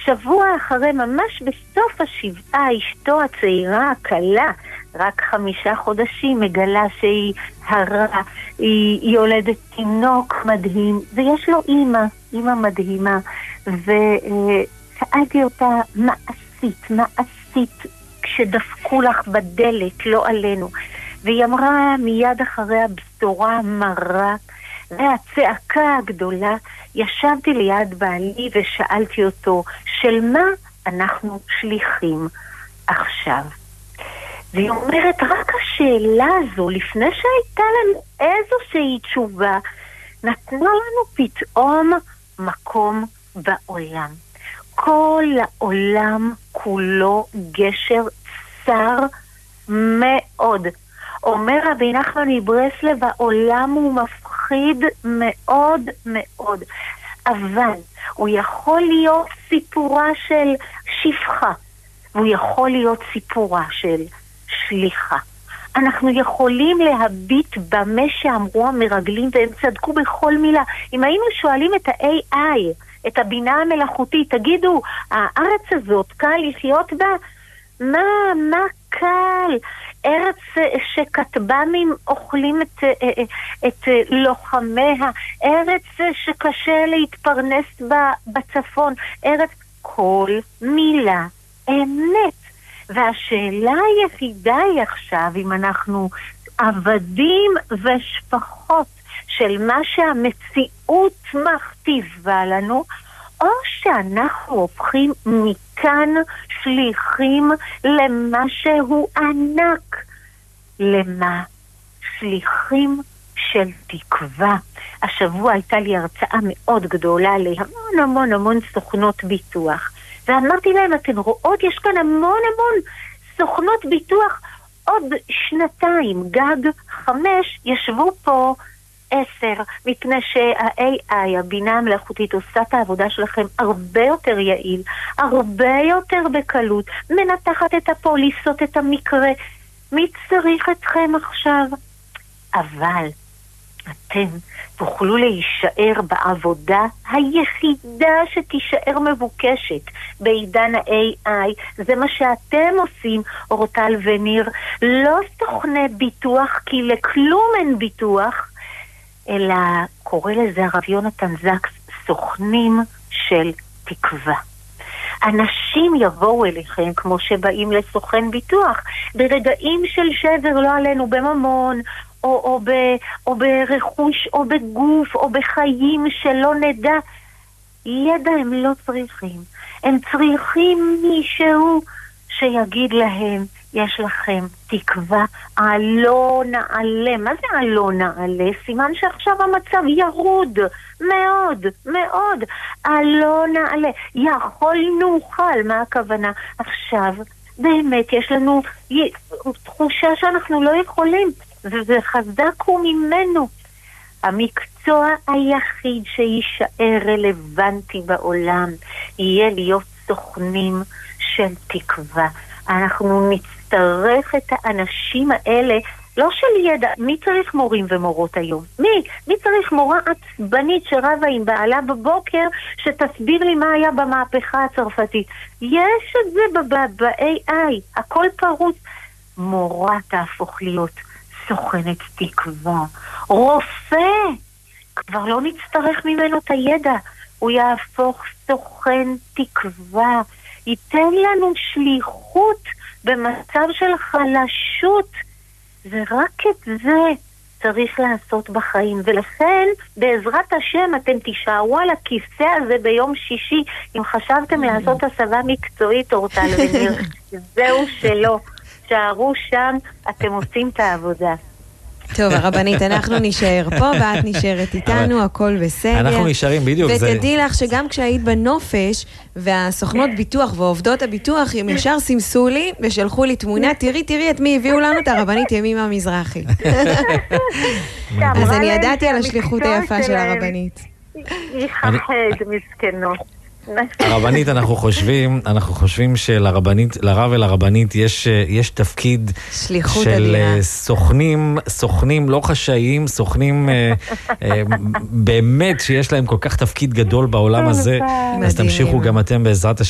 שבוע אחרי, ממש בסוף השבעה, אשתו הצעירה, הקלה, רק 5 חודשים, מגלה שהיא הרה, היא יולדת תינוק מדהים, ויש לו אימא מדהימה, ושאלתי אותה, מה עשית כשדפקו לך בדלת, לא עלינו? והיא אמרה מיד אחרי הבשורה המרה והצעקה הגדולה, ישבתי ליד בעלי ושאלתי אותו, של מה אנחנו שליחים עכשיו? והיא אומרת, רק השאלה הזו, לפני שהייתה לנו איזושהי תשובה, נתנה לנו פתאום מקום בעולם. כל העולם כולו גשר צר מאוד. אומר רבי נחמן מברסלב, העולם הוא מפחיד מאוד מאוד. אבל הוא יכול להיות סיפורה של שפחה, והוא יכול להיות סיפורה של שליחה. אנחנו יכולים להביט במה שאמרו המרגלים, והם צדקו בכל מילה. אם היינו שואלים את ה-AI, את הבינה המלאכותית, תגידו, הארץ הזאת קל לחיות בה? מה קל? ארץ שכתב"מים אוכלים את לוחמיה, ארץ שקשה להתפרנס בצפון, ארץ, כל מילה אמת. והשאלה היחידה היא עכשיו, אם אנחנו עבדים ושפחות של מה שהמציאות מכתיבה לנו, או שאנחנו הופכים מכאן שליחים למה שהוא ענק, למה? שליחים של תקווה. השבוע הייתה לי הרצאה מאוד גדולה להמון סוכנות ביטוח, ואמרתי להם, אתן רואות, יש כאן המון סוכנות ביטוח, עוד 2 גג 5 ישבו פה 10, מפני שה-AI, הבינה המלאכותית, עושה את העבודה שלכם הרבה יותר יעיל, הרבה יותר בקלות, מנתחת את הפוליסות, את המקרה. מי צריך אתכם עכשיו? אבל אתם תוכלו להישאר בעבודה היחידה שתישאר מבוקשת בעידן ה-AI. זה מה שאתם עושים, אורטל וניר. לא סוכני ביטוח, כי לכלום אין ביטוח, אלא קורא לזה הרב יונתן זקס, סוכנים של תקווה. אנשים יבואו אליכם כמו שבאים לסוכן ביטוח, ברגעים של שבר, לא עלינו, בממון, או ברכוש, או בגוף, או בחיים שלא נדע. ידע הם לא צריכים. הם צריכים מישהו שיגיד להם, יש לכם תקווה, לא נעלה. מה זה לא נעלה? סימן שעכשיו המצב ירוד מאוד מאוד. לא נעלה. יכולנו נוכל. מה הכוונה? עכשיו באמת יש לנו תחושה שאנחנו לא יכולים, וזה חזק הוא ממנו. המקצוע היחיד שישאר רלוונטי בעולם יהיה להיות סוכנים של תקווה. אנחנו נצטרך את האנשים האלה, לא של ידע. מי צריך מורים ומורות היום? מי צריך מורה עצבנית שרבה עם בעלה בבוקר שתסביר לי מה היה במהפכה הצרפתית? יש את זה ב-AI, הכל פרוץ. מורה תהפוך להיות סוכנת תקווה. רופא, כבר לא נצטרך ממנו את הידע, הוא יהפוך סוכן תקווה, ייתן לנו שליחות במצב של חלשות. ורק את זה צריך לעשות בחיים, ולכן בעזרת השם אתם תישארו על הכיסא הזה ביום שישי. אם חשבתם לעשות הסבה מקצועית, אורטל וניר, זהו שלא, שערו שם, אתם עושים את העבודה. טוב, הרבנית, אנחנו נשאר פה, ואת נשארת איתנו, הכל בסדר. אנחנו נשארים, בדיוק. ותדעי לך שגם כשהיית בנופש, והסוכנות ביטוח ועובדות הביטוח, הם ישר סימסו לי ושלחו לי תמונה, תראי את מי הביאו לנו, את הרבנית ימימה מזרחי. אז אני ידעתי על השליחות היפה של הרבנית. יחד מסכנות. הרבנית, אנחנו חושבים שלרב ולרבנית יש תפקיד של סוכנים לא חשאיים, סוכנים באמת שיש להם כל כך תפקיד גדול בעולם הזה. אז תמשיכו גם אתם בעזרת השם.